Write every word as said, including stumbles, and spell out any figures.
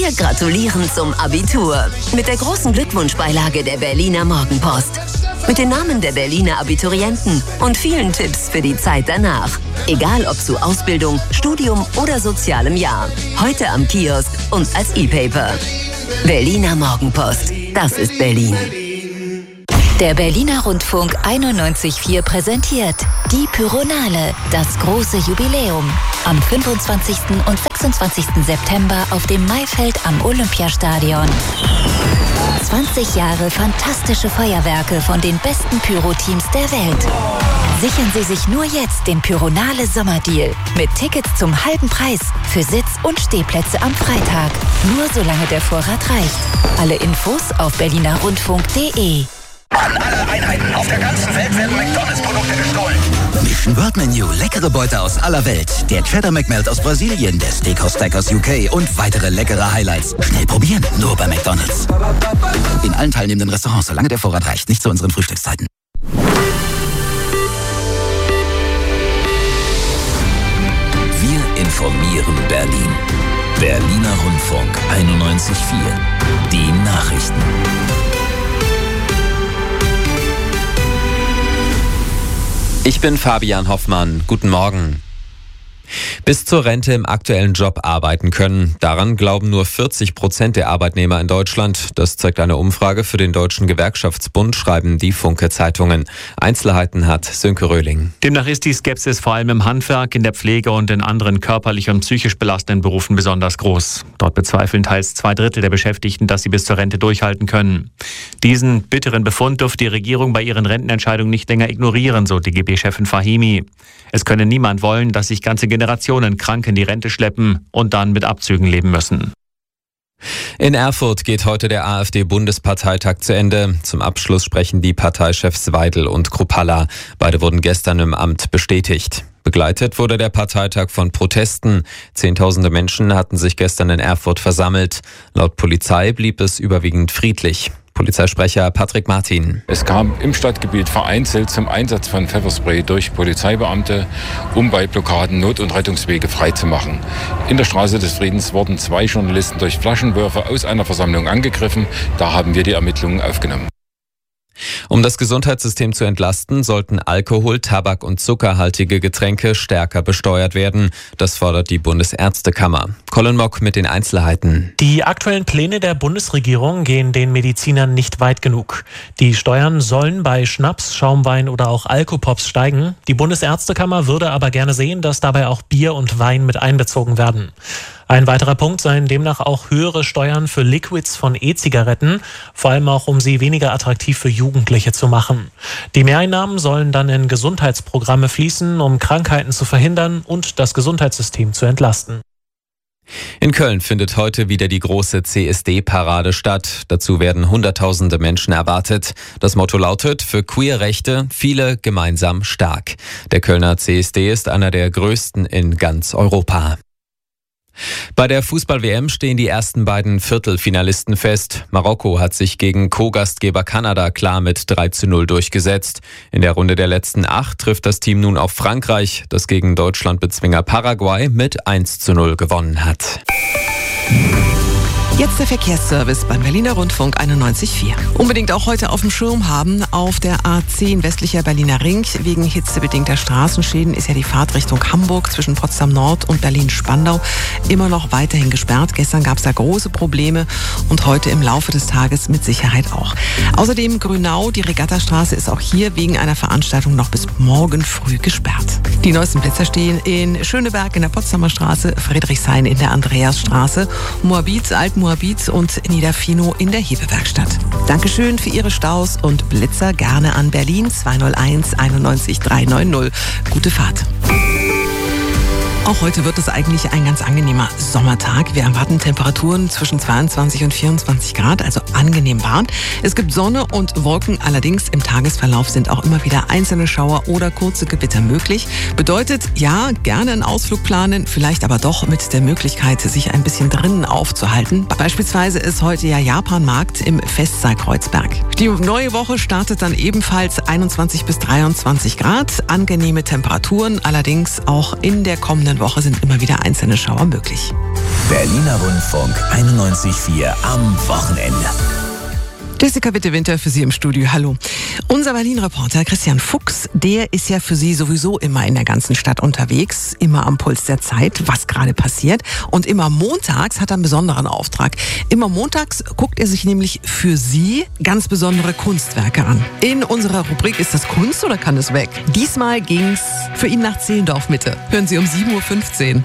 Wir gratulieren zum Abitur mit der großen Glückwunschbeilage der Berliner Morgenpost. Mit den Namen der Berliner Abiturienten und vielen Tipps für die Zeit danach. Egal ob zu Ausbildung, Studium oder sozialem Jahr. Heute am Kiosk und als E-Paper. Berliner Morgenpost. Das ist Berlin. Der Berliner Rundfunk einundneunzig Komma vier präsentiert die Pyronale, das große Jubiläum. Am fünfundzwanzigsten und sechsundzwanzigsten September auf dem Maifeld am Olympiastadion. zwanzig Jahre fantastische Feuerwerke von den besten Pyro-Teams der Welt. Sichern Sie sich nur jetzt den Pyronale Sommerdeal mit Tickets zum halben Preis für Sitz- und Stehplätze am Freitag. Nur solange der Vorrat reicht. Alle Infos auf berliner rundfunk punkt de. An alle Einheiten auf der ganzen Welt werden McDonalds-Produkte gestohlen. Mission Word Menu, leckere Beute aus aller Welt. Der Cheddar McMelt aus Brasilien, der Steakhouse Stack aus U K und weitere leckere Highlights. Schnell probieren, nur bei McDonalds. In allen teilnehmenden Restaurants, solange der Vorrat reicht, nicht zu unseren Frühstückszeiten. Wir informieren Berlin. Berliner Rundfunk einundneunzig Komma vier. Die Nachrichten. Ich bin Fabian Hoffmann. Guten Morgen. Bis zur Rente im aktuellen Job arbeiten können. Daran glauben nur vierzig Prozent der Arbeitnehmer in Deutschland. Das zeigt eine Umfrage für den Deutschen Gewerkschaftsbund, schreiben die Funke-Zeitungen. Einzelheiten hat Sönke Röhling. Demnach ist die Skepsis vor allem im Handwerk, in der Pflege und in anderen körperlich und psychisch belastenden Berufen besonders groß. Dort bezweifeln teils zwei Drittel der Beschäftigten, dass sie bis zur Rente durchhalten können. Diesen bitteren Befund dürfte die Regierung bei ihren Rentenentscheidungen nicht länger ignorieren, so D G B-Chefin Fahimi. Es könne niemand wollen, dass sich ganze Generationen krank in die Rente schleppen und dann mit Abzügen leben müssen. In Erfurt geht heute der AfD-Bundesparteitag zu Ende. Zum Abschluss sprechen die Parteichefs Weidel und Kruppalla. Beide wurden gestern im Amt bestätigt. Begleitet wurde der Parteitag von Protesten. Zehntausende Menschen hatten sich gestern in Erfurt versammelt. Laut Polizei blieb es überwiegend friedlich. Polizeisprecher Patrick Martin. Es kam im Stadtgebiet vereinzelt zum Einsatz von Pfefferspray durch Polizeibeamte, um bei Blockaden Not- und Rettungswege freizumachen. In der Straße des Friedens wurden zwei Journalisten durch Flaschenwürfe aus einer Versammlung angegriffen. Da haben wir die Ermittlungen aufgenommen. Um das Gesundheitssystem zu entlasten, sollten Alkohol, Tabak und zuckerhaltige Getränke stärker besteuert werden. Das fordert die Bundesärztekammer. Colin Mock mit den Einzelheiten. Die aktuellen Pläne der Bundesregierung gehen den Medizinern nicht weit genug. Die Steuern sollen bei Schnaps, Schaumwein oder auch Alkopops steigen. Die Bundesärztekammer würde aber gerne sehen, dass dabei auch Bier und Wein mit einbezogen werden. Ein weiterer Punkt seien demnach auch höhere Steuern für Liquids von E-Zigaretten, vor allem auch um sie weniger attraktiv für Jugendliche zu machen. Die Mehreinnahmen sollen dann in Gesundheitsprogramme fließen, um Krankheiten zu verhindern und das Gesundheitssystem zu entlasten. In Köln findet heute wieder die große C S D-Parade statt. Dazu werden Hunderttausende Menschen erwartet. Das Motto lautet: für Queerrechte, viele gemeinsam stark. Der Kölner C S D ist einer der größten in ganz Europa. Bei der Fußball-W M stehen die ersten beiden Viertelfinalisten fest. Marokko hat sich gegen Co-Gastgeber Kanada klar mit drei zu null durchgesetzt. In der Runde der letzten acht trifft das Team nun auf Frankreich, das gegen Deutschland-Bezwinger Paraguay mit eins zu null gewonnen hat. Jetzt der Verkehrsservice beim Berliner Rundfunk einundneunzig Komma vier. Unbedingt auch heute auf dem Schirm haben. Auf der A zehn westlicher Berliner Ring wegen hitzebedingter Straßenschäden ist ja die Fahrt Richtung Hamburg zwischen Potsdam Nord und Berlin-Spandau immer noch weiterhin gesperrt. Gestern gab es da große Probleme und heute im Laufe des Tages mit Sicherheit auch. Außerdem Grünau, die Regattastraße ist auch hier wegen einer Veranstaltung noch bis morgen früh gesperrt. Die neuesten Plätze stehen in Schöneberg in der Potsdamer Straße, Friedrichshain in der Andreasstraße, Moabit, Altmoabit und Niederfino in der Hebewerkstatt. Dankeschön für Ihre Staus und Blitzer gerne an Berlin zwei null eins einundneunzig dreihundertneunzig. Gute Fahrt. Auch heute wird es eigentlich ein ganz angenehmer Sommertag. Wir erwarten Temperaturen zwischen zweiundzwanzig und vierundzwanzig Grad, also angenehm warm. Es gibt Sonne und Wolken, allerdings im Tagesverlauf sind auch immer wieder einzelne Schauer oder kurze Gewitter möglich. Bedeutet, ja, gerne einen Ausflug planen, vielleicht aber doch mit der Möglichkeit, sich ein bisschen drinnen aufzuhalten. Beispielsweise ist heute ja Japanmarkt im Festsaal Kreuzberg. Die neue Woche startet dann ebenfalls einundzwanzig bis dreiundzwanzig Grad. Angenehme Temperaturen, allerdings auch in der kommenden Woche sind immer wieder einzelne Schauer möglich. Berliner Rundfunk einundneunzig Komma vier am Wochenende. Jessica Witte-Winter für Sie im Studio. Hallo. Unser Berlin-Reporter Christian Fuchs, der ist ja für Sie sowieso immer in der ganzen Stadt unterwegs, immer am Puls der Zeit, was gerade passiert. Und immer montags hat er einen besonderen Auftrag. Immer montags guckt er sich nämlich für Sie ganz besondere Kunstwerke an. In unserer Rubrik Ist das Kunst oder kann es weg? Diesmal ging's für ihn nach Zehlendorf Mitte. Hören Sie um sieben Uhr fünfzehn.